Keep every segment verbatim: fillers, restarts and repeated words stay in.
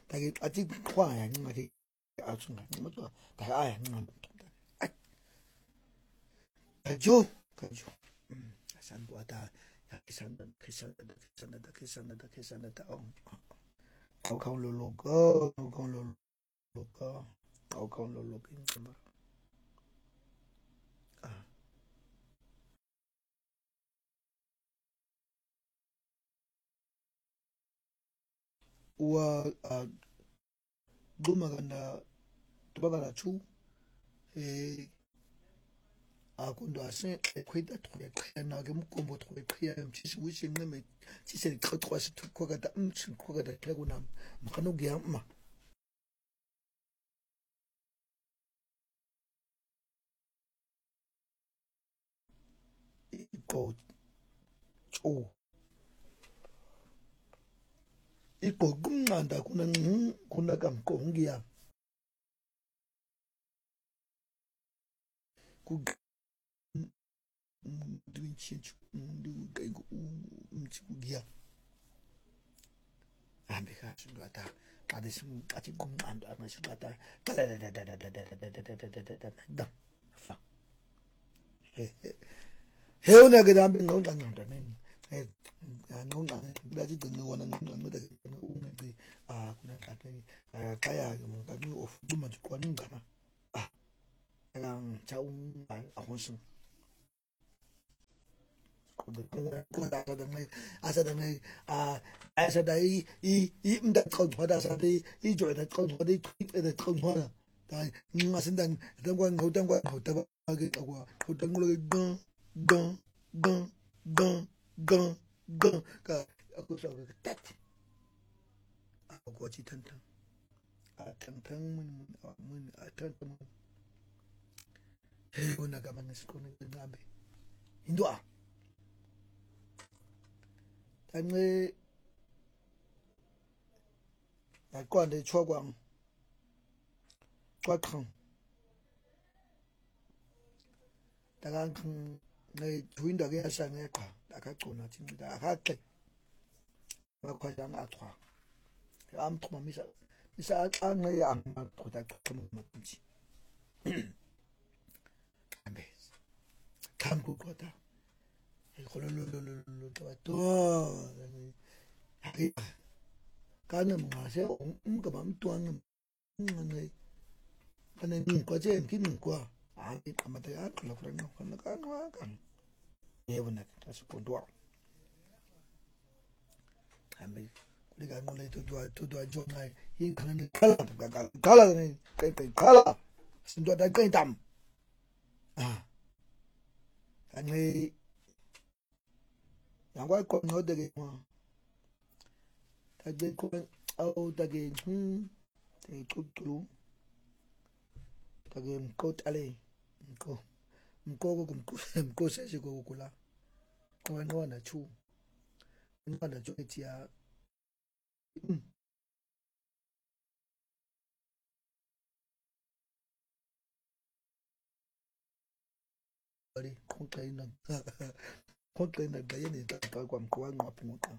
다게 아직 과야 닝마디 아sun가 뭐죠 다 아야 닝마 가죠 가죠 산보다 산다 산다 산다 산다 산다 어 không lolo có không lolo có không lolo cái mà à ua a duma ganda tubagala chu e a kundo asen e kwita twa kwa na ge mukombo twa kwa mchisi wishi ngeme chise kwa se kwa gata mchi kwa gata tego na mkano ge ma iko chu iko gumanda kuna kuna kamko ngia ku dwinchi ndu ga mchi kugia ambeka shungata kadisum ati gumanda ama shungata da fa heuna ga dambe ngonga ngonda ne eh ngonga daji dunno wana ngonga da unga di ah kuna kate kaya mo ga ni of duma kwa ninga na ah yang chaung a honsun asa da mai a asa da i i i mda kau thoda sa di i jo da kau thoda i da kau thoda da nga sin dan dan kwa ngau dan kwa ngau da ba ge kwa ko dan ngul ge gon gon gon gon gon gon ka aku sa ge tat a ko chi tan tan a tan tan mun mun a tan tan he ko na ga man ko ne ga be indo a anh来管的错光，我看，大家看，那主人大家上来看，大家做那经济，大家给，我快点拿错，俺他妈没啥，没啥，俺那样嘛，拖在他们么东西，看没，看不过的。kalau lu lu lu lu tu tu hari karena mengasa om kemam tuan mengenai karena ni kau je mungkin kau ah ini amat ya kalau kerana kerana kan kan ya benar tersebut dua kami kita mulai tu dua tu dua jom ni ini kerana kalah kalah kalah ni kalah kalah sentuh ada kain tam ah kami yang gua kau nggak degi mah, tadi kau au degi hmm, tadi kau tu, degi kau tali, kau, kau kau kau kau sesi kau kula, kau yang mana cu, yang mana cu dia, hmm, beri kau tadi nak. Kontra na gaya ni ta ta kwa mkoa ngapi ngota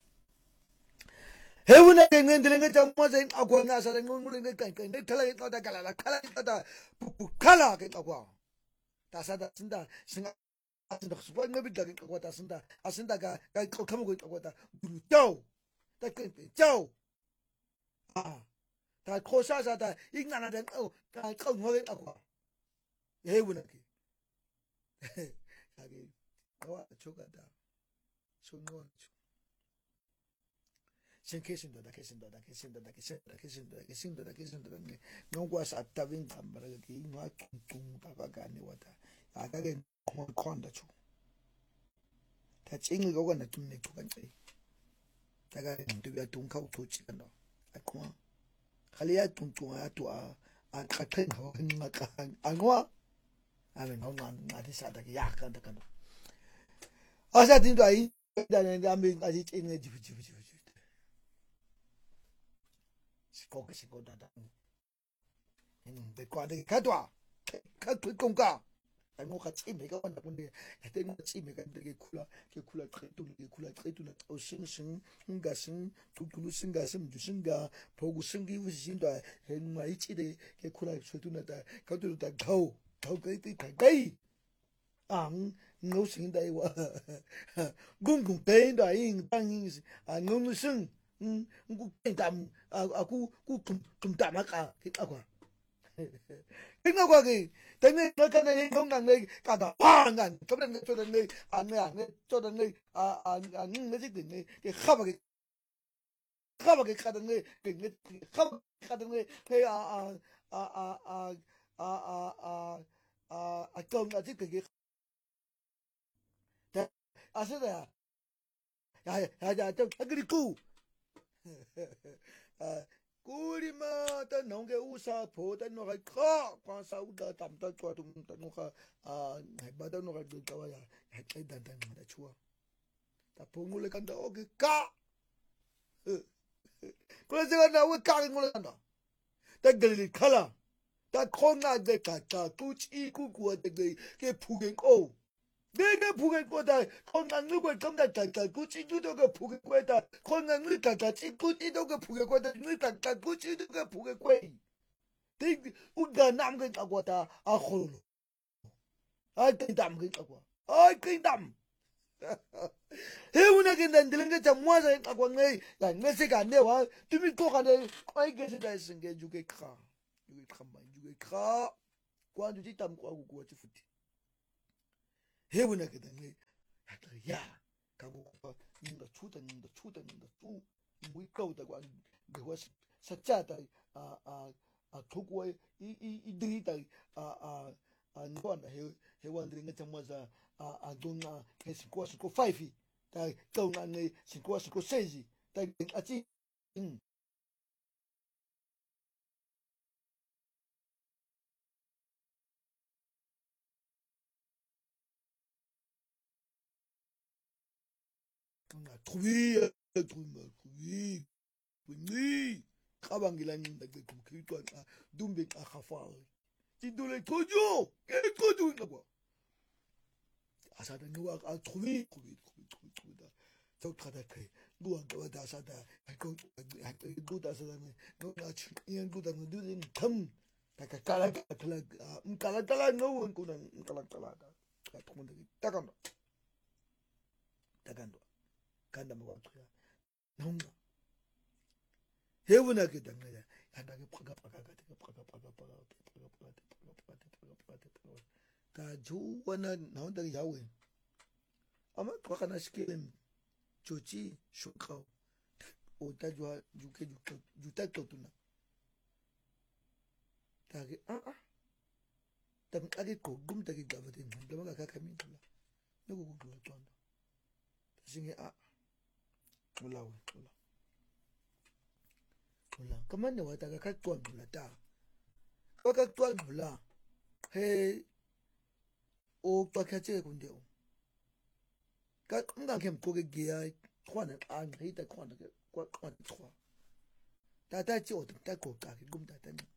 hebu na kengen delenga chamwa zain akwa nga sa ngul ngi kan kan thala ka ta kala kala ta pu kala ke akwa ta sa da sinda singa asinda khswa ngabi da ke akwa ta sinda asinda ka ka kamo ko akwa ta buru tao ta ken tao ah ta khosa sa ta ingna na den oh ka ka ngol akwa hebu na ke kage Kawa choga da songo sen kesin da kesin da kesin da kesin da kesin da kesin da kesin da ne non kwa sa ta vin tambara ke inwa tung ta ga ga ne wata aga ge kon kon da chu ta chingi go ga na tum ne chu kan sai ta ga tu ya tung khau tu chi kan do a ko khali ya tung tung ya tu a a ka ten ho nga ka angwa a men ho nga na ti sa da ya kan da kan asa tin to ai da ne da mi a ji chin ne ji ji ji ji siko ke siko da da en de kwa de ka twa ka tu kong ka angokathi imeka wanda kunde ate ngathi imeka ke khula ke khula qetu ke khula qetu na osin sin ngasin tukulu singa simju singa phogu singi uzinda henga ichide ke khula qetu na ta ka tu ta dhau dhau ke ti kai ang no sinda iwa gung gung te da ing tang ing a no sing ngu dam aku ku tum tamaka ke akwa Kinh qua kì, thế nên nó cái này không cần đi, cả đó hoàn ngàn, cho nên cho nên đi, anh này anh cho nên đi, à à à những cái gì đi, cái khắp cái khắp cái khắp cái cái cái khắp khắp cái cái à à à à à à à à à à công là cái cái cái à sao đấy à à à trong cái gì cu à Kurima ta nongke usa po ta no ka ka kwa sa uda tam ta kwa tum ta no ka a ba ta no ka du ka ya ha tai dan dan ma da chua ta po ngule kan da o ke ka ko se ga na we ka ngule kan da ta geli khala ta khona de ka ta ku chi ku ku de ge ke phu gen ko 내가 보게 거다 건강을 걸 건강 갖다 구치도 그 보게 거다 건강을 갖다 구치도 그 보게 거다 늘 갖다 구치도 그 보게 거이 내 우리가 남게 갖고다 아 홀로 아 땡담게 갖고 아 땡담 해운하게 난 들은 게참 모아서 갖고 내 내세가 내와 তুমি 또 가네 거기 계시다 했은 게 주게 카 주게 칸만 주게 카 관주 뒷담 과고 고치 푸티 해보나 그다음에 야 가고 인도 추다 인도 추다 인도 쭈 무이까우다고 안 그거 삭자다 아아아 도구에 이이 이들이다 아아아 너한테 해 해원들인 것 정말서 아아 돈나 해시고 시고 파이피 다 돈나네 시고 시고 세지 다 아치 응 trouvé trouvé oui kabangilanginda ke kumkhitwa dumbe akhafawe tidole tojo ke tojo ngakwa asada nuwa a trouvé trouvé trouvé trouvé trouvé da tok kada kai nuwa ga da asada ko ko da asada no na yin ko da no din tam ta ka kala kala kala kala no ko na kala kala da ka tumunde takando takando kanda mo ka naunga heaven ke dangaya anda ke paga paga ka ke paga paga paga paga paga paga paga paga ta ju wana naunda yawe ama kwa kana skillen chochi shukao o ta ju ju ke ju ju ta to tuna ta ke a a ta ka ke ko gum ta ke gavate da ma ka kami tula ne ko ko to anda singe a ulawe ula ula kamane wata ka katwa ula ta waka twa ula he o pakache kunde o ka nga kem ko ge ya kwana an he ta kwana ke kwa kwa twa ta ta chi o ta ko ka ke gum ta ta ni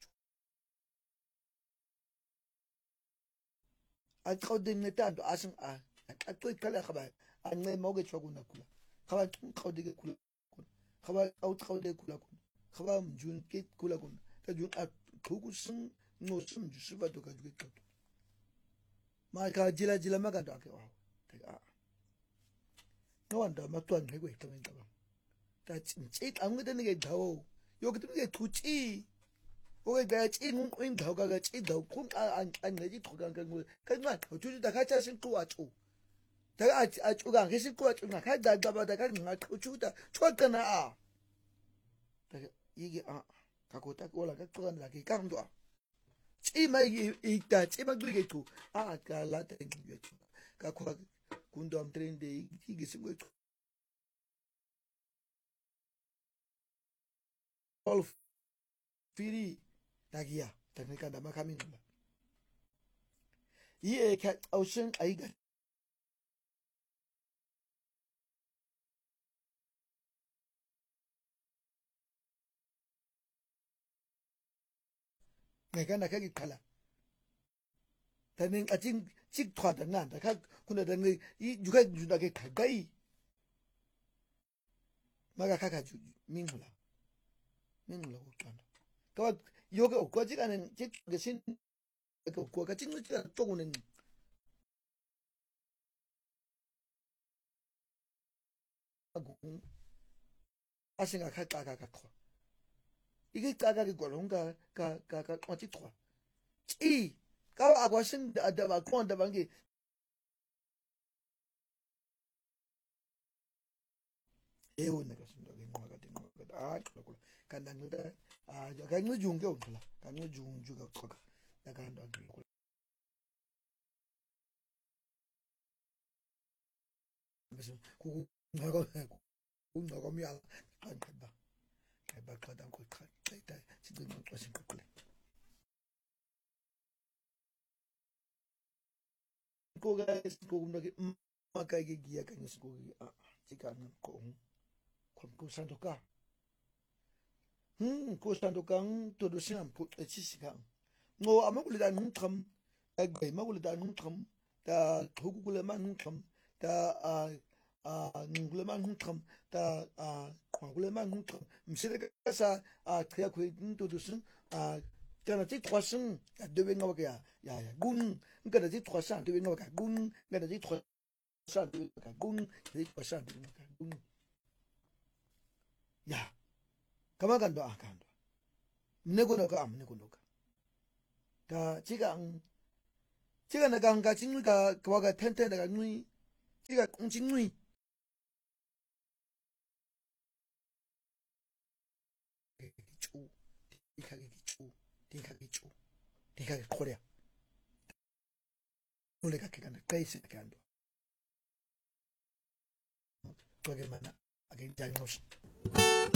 a tro de ne ta do asin a a to kala khaba an me mo ge chogu na kula khaba tro de kula khaba au tro de kula khaba mjun ke kula kun ta jun a kogu sun no sun ju suba do ka ju ke ma ka jila jila ma ka do ke wa ta a no wanda ma to an he go ita men ta ba ta chin chi am ge de ge dawo yo ge de ge tu chi o ge ga chi ngun kuin dawo ga ga chi dawo kun an an ne ji to ga ga ngo ka ma to ju da ka cha sin tu a chu da a a chu ga ke sin ku a chu na ka da da ba da ka nga chu da chu ka na a ta 이게 아 갖고 딱 올라가 그건 나게 강도 찌마 이다 찌마 그게 또 아까 라떼 게 갖고 군도 am 트렌데 이게 쓰고 올 피리 다기야 다니까 나마 가면 이에 오션 아이가 내가 나가기 칼라 다는 아직 직토하다 난다 가 근데 다는 이 누가 주다게 가까이 마가 가가지고 민물라 민물라 없잖아 그 여기 없거지가는 직그 신 그 거가 찍는지가 쪼고는 하고 아싱가 가가가 거 이게 가가기 거론가 가가가 어찌 거 이 까와 아과 신 아다바 콘다 방기 에오네 같습니다. 뭐가 된 거가 아 그렇고 간단하다 아 간거 좋은 게 없더라 간거 좋은 주가 없더라 내가 한다 그러고 그래서 그거 나가 그거 나가 미안 안 간다 개발 가다 고 가 있다 지금 좀 빠진 거 그래 그거가 그거 나게 마가 이게 기야 간스 그거 아 지금 거 컴고 산도가 음 고산도강 todo siam po echisiga ngo amagule da num tram agbe magule da num tram da hugule man num tram da a a ngule man num tram da a kwagule man num tram msire sa a kya ku todo sun a kana ti trois sun ya de benga ba ya ya ya gun ngada ti trois sun de benga ba gun ngada ti trois sun de benga gun ti trois sun de benga gun ya kamakan도 아kan도 내고노가 안 내고노가 다 지가 지가 내가 한가 진가 그와가 텐텐다가 누이 지가 공진누이 쭈 디카게 쭈 디카게 쭈 디카게 코리아 놀래가 그간다 페이스 간도 저게 만나 아게 장노스